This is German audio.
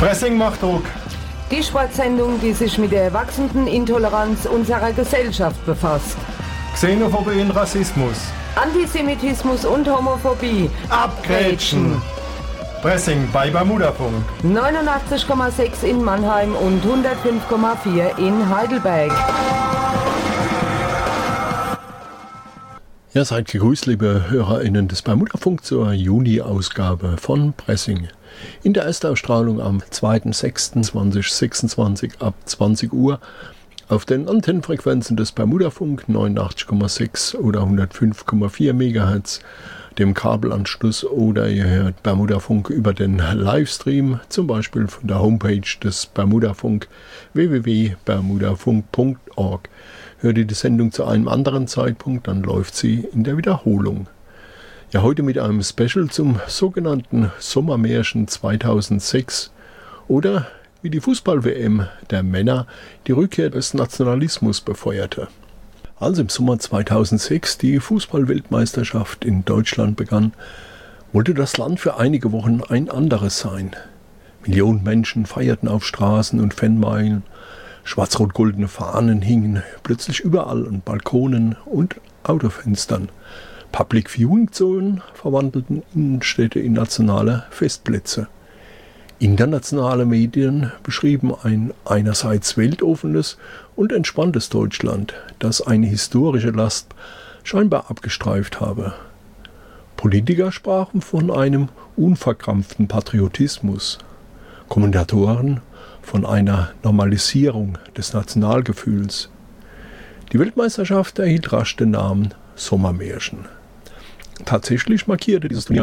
Pressing macht Druck. Die Sportsendung, die sich mit der wachsenden Intoleranz unserer Gesellschaft befasst. Xenophobie und Rassismus. Antisemitismus und Homophobie. Abgrätschen. Pressing bei Bermudafunk. 89,6 in Mannheim und 105,4 in Heidelberg. Ja, seid gegrüßt, liebe HörerInnen des Bermudafunk zur Juni-Ausgabe von Pressing. In der Erstausstrahlung am 2.6.2026 ab 20 Uhr auf den Antennenfrequenzen des Bermudafunk 89,6 oder 105,4 MHz, dem Kabelanschluss, oder ihr hört Bermudafunk über den Livestream, zum Beispiel von der Homepage des Bermudafunk www.bermudafunk.org. Hört ihr die Sendung zu einem anderen Zeitpunkt, dann läuft sie in der Wiederholung. Ja, heute mit einem Special zum sogenannten Sommermärchen 2006 oder wie die Fußball-WM der Männer die Rückkehr des Nationalismus befeuerte. Als im Sommer 2006 die Fußball-Weltmeisterschaft in Deutschland begann, wollte das Land für einige Wochen ein anderes sein. Millionen Menschen feierten auf Straßen und Fanmeilen, schwarz-rot-goldene Fahnen hingen plötzlich überall an Balkonen und Autofenstern. Public Viewing Zonen verwandelten Innenstädte in nationale Festplätze. Internationale Medien beschrieben ein einerseits weltoffenes und entspanntes Deutschland, das eine historische Last scheinbar abgestreift habe. Politiker sprachen von einem unverkrampften Patriotismus, Kommentatoren von einer Normalisierung des Nationalgefühls. Die Weltmeisterschaft erhielt rasch den Namen Sommermärchen. Tatsächlich markierte dieses Turnier